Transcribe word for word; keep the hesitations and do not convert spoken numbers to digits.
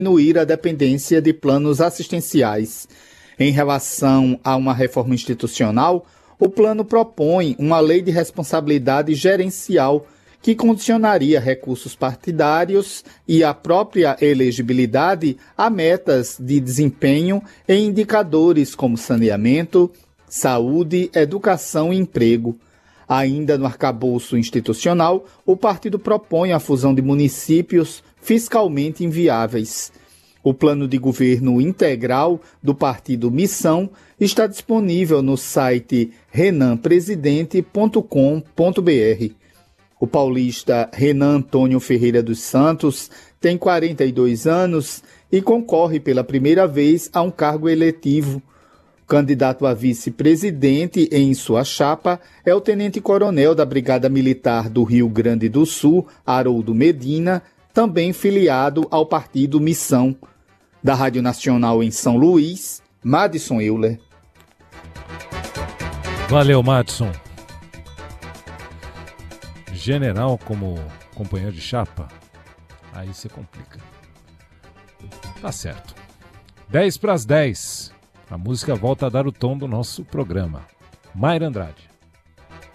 diminuir a dependência de planos assistenciais. Em relação a uma reforma institucional, o plano propõe uma lei de responsabilidade gerencial que condicionaria recursos partidários e a própria elegibilidade a metas de desempenho em indicadores como saneamento, saúde, educação e emprego. Ainda no arcabouço institucional, o partido propõe a fusão de municípios fiscalmente inviáveis. O plano de governo integral do partido Missão está disponível no site renan presidente ponto com ponto b r. O paulista Renan Antônio Ferreira dos Santos tem quarenta e dois anos e concorre pela primeira vez a um cargo eletivo. Candidato a vice-presidente em sua chapa é o tenente-coronel da Brigada Militar do Rio Grande do Sul, Haroldo Medina, também filiado ao partido Missão. Da Rádio Nacional em São Luís, Madison Euler. Valeu, Madison. General como companheiro de chapa, aí você complica. Tá certo. dez para as dez. A música volta a dar o tom do nosso programa. Mayra Andrade.